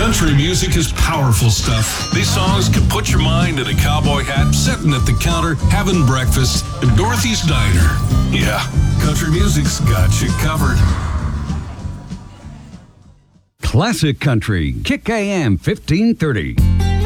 Country music is powerful stuff. These songs can put your mind in a cowboy hat, sitting at the counter, having breakfast at Dorothy's Diner. Yeah, country music's got you covered. Classic Country, Kick AM 1530.